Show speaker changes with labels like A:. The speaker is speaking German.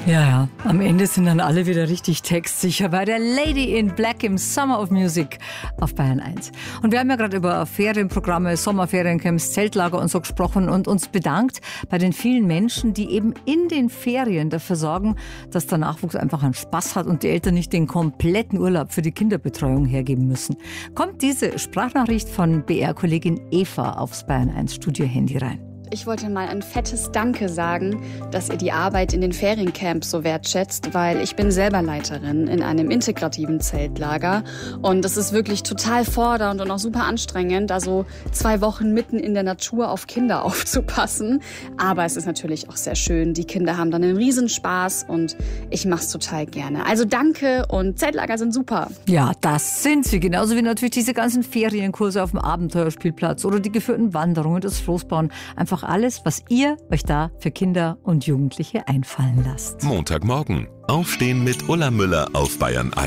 A: Ja, am Ende sind dann alle wieder richtig textsicher bei der Lady in Black im Summer of Music auf Bayern 1. Und wir haben ja gerade über Ferienprogramme, Sommerferiencamps, Zeltlager und so gesprochen und uns bedankt bei den vielen Menschen, die eben in den Ferien dafür sorgen, dass der Nachwuchs einfach einen Spaß hat und die Eltern nicht den kompletten Urlaub für die Kinderbetreuung hergeben müssen. Kommt diese Sprachnachricht von BR-Kollegin Eva aufs Bayern 1 Studio-Handy rein.
B: Ich wollte mal ein fettes Danke sagen, dass ihr die Arbeit in den Feriencamps so wertschätzt, weil ich bin selber Leiterin in einem integrativen Zeltlager und es ist wirklich total fordernd und auch super anstrengend, da so 2 Wochen mitten in der Natur auf Kinder aufzupassen. Aber es ist natürlich auch sehr schön. Die Kinder haben dann einen Riesenspaß und ich mache es total gerne. Also danke und Zeltlager sind super.
A: Ja, das sind sie. Genauso wie natürlich diese ganzen Ferienkurse auf dem Abenteuerspielplatz oder die geführten Wanderungen, das Floßbauen. Einfach alles, was ihr euch da für Kinder und Jugendliche einfallen lasst.
C: Montagmorgen. Aufstehen mit Ulla Müller auf Bayern 1.